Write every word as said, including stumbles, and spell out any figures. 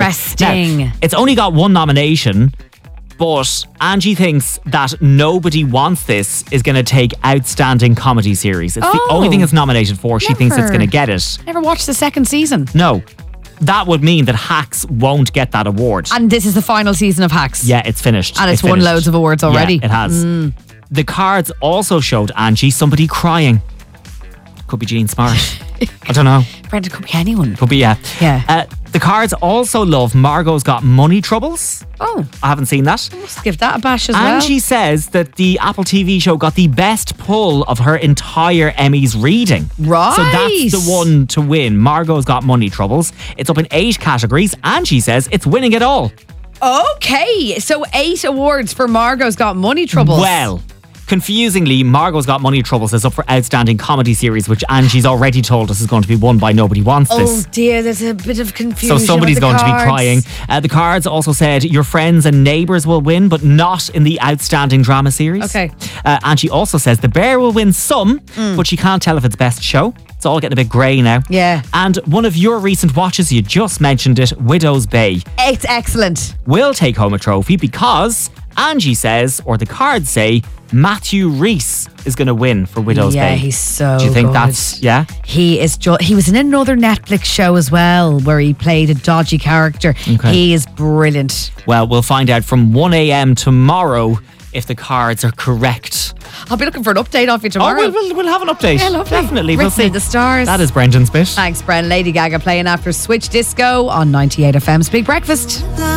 Interesting. Now, it's only got one nomination, but Angie thinks that Nobody Wants This is going to take Outstanding Comedy Series. It's Oh. the only thing it's nominated for. She thinks it's Never. going to get it. Never watched the second season. No. That would mean that Hacks won't get that award. And this is the final season of Hacks. Yeah, it's finished. And it's, won finished. loads of awards already. Yeah, it has. Mm. The cards also showed Angie somebody crying. Could be Jean Smart. I don't know. Brenda, could be anyone. Could be, yeah. Yeah. Uh, the cards also love Margot's Got Money Troubles. Oh. I haven't seen that. Let's give that a bash as Angie well. says that the Apple T V show got the best pull of her entire Emmys reading. Right. So that's the one to win. Margot's Got Money Troubles. It's up in eight categories. Angie says it's winning it all. Okay, so eight awards for Margot's Got Money Troubles. Well, confusingly, Margot's Got Money Troubles is up for Outstanding Comedy Series, which Angie's already told us is going to be won by Nobody Wants Oh This. dear, there's a bit of confusion. So somebody's with the going to be cards. crying. Uh, the cards also said Your Friends and Neighbours will win, but not in the Outstanding Drama Series. Okay. Uh, Angie also says The Bear will win some, but she can't tell if it's best show. It's all getting a bit grey now. Yeah. And one of your recent watches, you just mentioned it, Widow's Bay, It's excellent. will take home a trophy because Angie says, or the cards say, Matthew Rhys is going to win for Widow's Yeah, Bay. he's so Do you think good. that's, yeah? He is. Jo- he was in another Netflix show as well, where he played a dodgy character. Okay. He is brilliant. Well, we'll find out from one a.m. tomorrow if the cards are correct. I'll be looking for an update off you tomorrow. Oh, we'll, we'll, we'll have an update. Yeah, lovely. Definitely. We'll Written see. in the stars. That is Brendan's bit. Thanks, Bren. Lady Gaga playing after Switch Disco on ninety-eight F M's Big Breakfast.